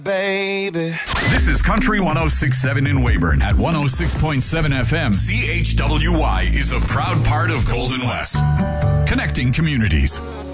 Baby. This is Country 106.7 in Weyburn at 106.7 FM. CHWY is a proud part of Golden West, connecting communities.